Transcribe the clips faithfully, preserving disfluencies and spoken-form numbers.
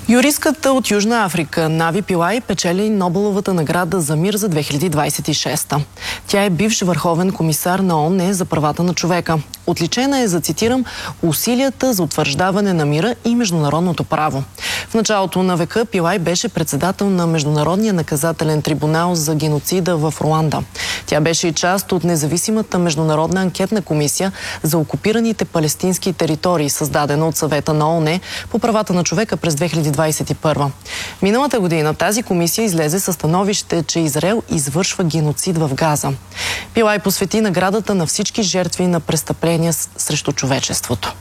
Юристката от Южна Африка Нави Пилай печели Нобеловата награда за мир за две хиляди двадесет и шеста. Тя е бивш върховен комисар на ООН за правата на човека. Отличена е за, цитирам, усилията за утвърждаване на мира и международното право. В началото на века Пилай беше председател на Международния наказателен трибунал за геноцида в Руанда. Тя беше и част от независимата международна анкетна комисия за окупираните палестински територии, създадена от Съвета на ООН по правата на човека през две хиляди двадесет и първа. Миналата година тази комисия излезе със становище, че Израел извършва геноцид в Газа. Пилай посвети наградата на всички жертви на престъпления срещу човечеството.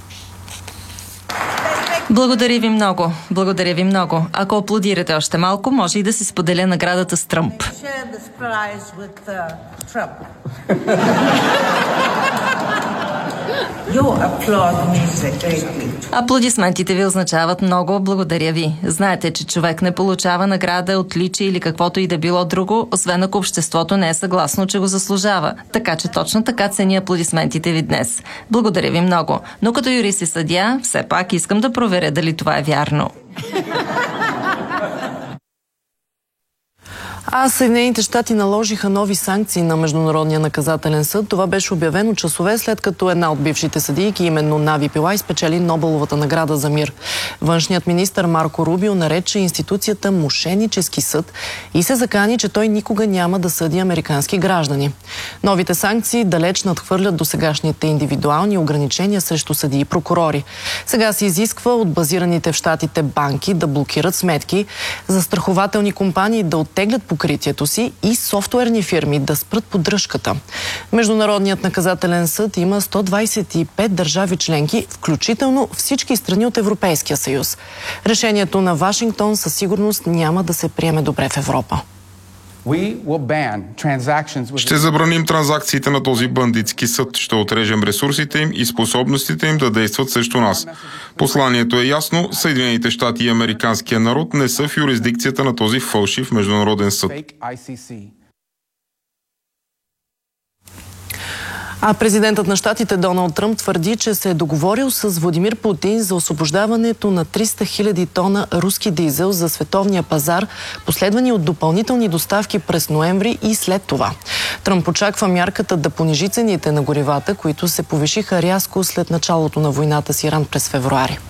Благодаря ви много. Благодаря ви много. Ако аплодирате още малко, може и да се споделя наградата с Тръмп. Аплодисментите ви означават много. Благодаря ви. Знаете, че човек не получава награда, отличие или каквото и да било друго, освен ако обществото не е съгласно, че го заслужава. Така че точно така цени аплодисментите ви днес. Благодаря ви много. Но като юрист и съдия, все пак искам да проверя дали това е вярно. А Съединените щати наложиха нови санкции на Международния наказателен съд. Това беше обявено часове след като една от бившите съдийки, именно Нави Пилай, спечели Нобеловата награда за мир. Външният министър Марко Рубио нарече институцията мошенически съд и се закани, че той никога няма да съди американски граждани. Новите санкции далеч надхвърлят досегашните индивидуални ограничения срещу съдии и прокурори. Сега се изисква от базираните в щатите банки да блокират сметки, застрахователни компании да оттеглят покритието си и софтуерни фирми да спрат поддръжката. Международният наказателен съд има сто двадесет и пет държави членки, включително всички страни от Европейския съюз. Решението на Вашингтон със сигурност няма да се приеме добре в Европа. Ще забраним транзакциите на този бандитски съд. Ще отрежем ресурсите им и способностите им да действат срещу нас. Посланието е ясно. Съединените щати и американския народ не са в юрисдикцията на този фалшив международен съд. А президентът на щатите Доналд Тръмп твърди, че се е договорил с Владимир Путин за освобождаването на триста хиляди тона руски дизел за световния пазар, последвани от допълнителни доставки през ноември и след това. Тръмп очаква мярката да понижи цените на горивата, които се повишиха рязко след началото на войната с Иран през февруари.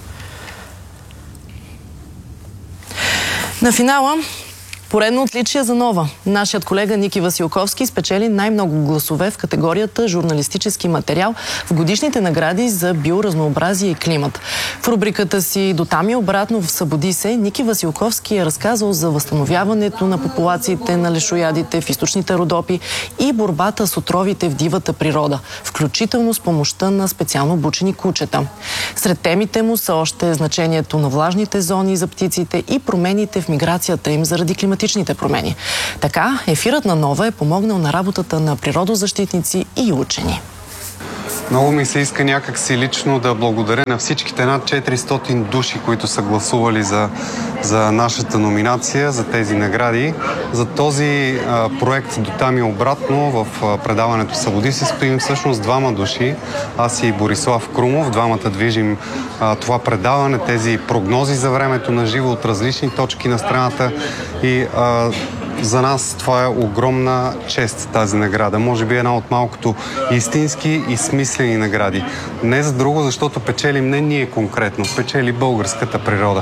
На финала поредно отличие за Нова. Нашият колега Ники Василковски спечели най-много гласове в категорията журналистически материал в годишните награди за биоразнообразие и климат. В рубриката си "Дотам и обратно в Събуди се" Ники Василковски е разказал за възстановяването на популациите на лешоядите в източните Родопи и борбата с отровите в дивата природа, включително с помощта на специално обучени кучета. Сред темите му са още значението на влажните зони за птиците и промените в миграцията им заради климатичните промени. Така, ефирът на Нова е помогнал на работата на природозащитници и учени. Много ми се иска някак си лично да благодаря на всичките над четиристотин души, които са гласували за, за нашата номинация, за тези награди. За този а, проект "Дотам и обратно" в а, предаването "Събуди се" стоим всъщност двама души. Аз и Борислав Крумов. Двамата движим а, това предаване, тези прогнози за времето на живо от различни точки на страната и а, за нас това е огромна чест, тази награда. Може би една от малкото истински и смислени награди. Не за друго, защото печелим не ние конкретно, печели българската природа.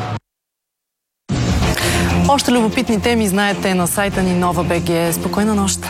Още любопитни теми знаете на сайта ни Нова точка би джи. Спокойна нощ!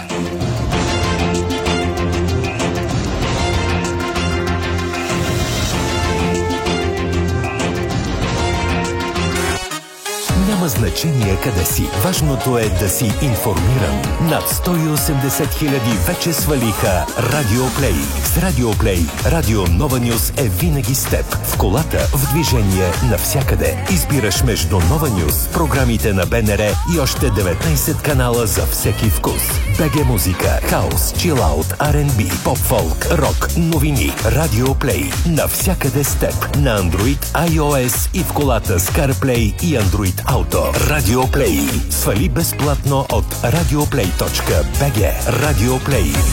Няма значение къде си. Важното е да си информиран. Над сто и осемдесет хиляди вече свалиха Радио Плей. С Радио Плей Радио Нова Нюз е винаги с теб. В колата, в движение, навсякъде. Избираш между Нова Нюз, програмите на Б Н Р и още деветнайсет канала за всеки вкус. БГ Музика, хаус, чилаут, Ар енд Би, поп-фолк, рок, новини. Радио Плей. Навсякъде с теб. На Android, iOS и в колата с CarPlay и Android Auto. Радио Плей. Свали безплатно от радиоплей точка би джи. Радио Плей.